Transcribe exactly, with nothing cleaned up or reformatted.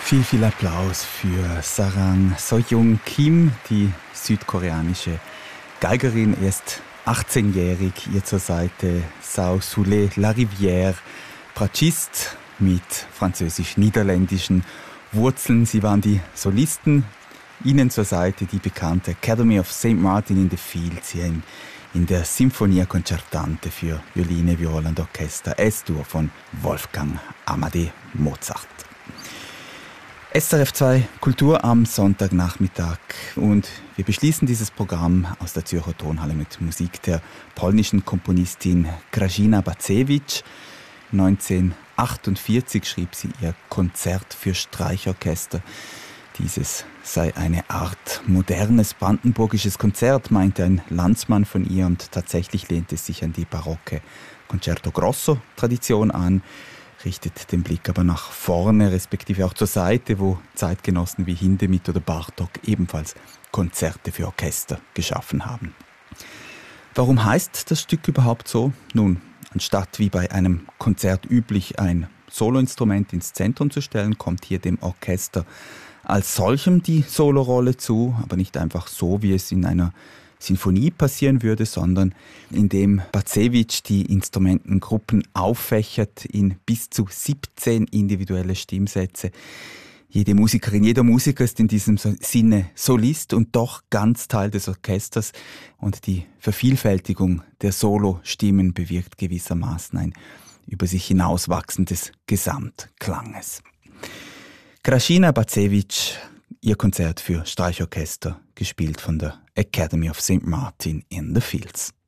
Viel, viel Applaus für Sarang Soyoung Kim, die südkoreanische Geigerin, erst achtzehnjährig, ihr zur Seite Sao Soule Larivière, Bratschist mit französisch-niederländischen Wurzeln. Sie waren die Solisten, ihnen zur Seite die bekannte Academy of Saint Martin in the Fields hier in, in der Sinfonia Concertante für Violine, Viola und Orchester S-Dur von Wolfgang Amadeus Mozart. S R F zwei Kultur am Sonntagnachmittag und wir beschließen dieses Programm aus der Zürcher Tonhalle mit Musik der polnischen Komponistin Grażyna Bacewicz. neunzehnhundertachtundvierzig schrieb sie ihr Konzert für Streichorchester. Dieses sei eine Art modernes brandenburgisches Konzert, meinte ein Landsmann von ihr, und tatsächlich lehnt es sich an die barocke Concerto Grosso Tradition an, richtet den Blick aber nach vorne, respektive auch zur Seite, wo Zeitgenossen wie Hindemith oder Bartók ebenfalls Konzerte für Orchester geschaffen haben. Warum heißt das Stück überhaupt so? Nun, anstatt wie bei einem Konzert üblich ein Soloinstrument ins Zentrum zu stellen, kommt hier dem Orchester als solchem die Solorolle zu, aber nicht einfach so, wie es in einer Sinfonie passieren würde, sondern indem Bacewicz die Instrumentengruppen auffächert in bis zu siebzehn individuelle Stimmsätze. Jede Musikerin, jeder Musiker ist in diesem Sinne Solist und doch ganz Teil des Orchesters, und die Vervielfältigung der Solostimmen bewirkt gewissermaßen ein über sich hinauswachsendes Gesamtklanges. Grażyna Bacewicz, ihr Konzert für Streichorchester, gespielt von der Academy of Saint Martin in the Fields.